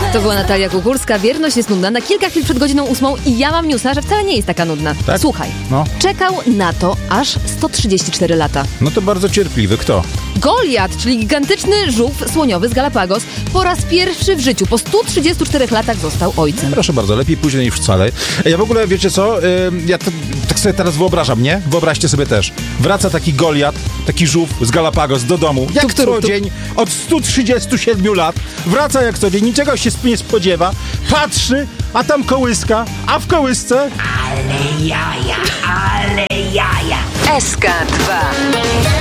To była Natalia Kukulska. Wierność jest nudna. Na kilka chwil przed godziną 8 i ja mam newsa, że wcale nie jest taka nudna. Tak? Słuchaj, No. czekał na to aż 134 lata. No to bardzo cierpliwy. Kto? Goliat, czyli gigantyczny żółw słoniowy z Galapagos, po raz pierwszy w życiu, po 134 latach został ojcem. Proszę bardzo, lepiej później niż wcale. Ja w ogóle, wiecie co, ja tak sobie teraz wyobrażam, nie? Wyobraźcie sobie też. Wraca taki Goliat, taki żółw z Galapagos do domu, jak co dzień, od 137 lat. Wraca jak co dzień, niczego się nie spodziewa. Patrzy, a tam kołyska, a w kołysce... Ale jaja, ale jaja. SK2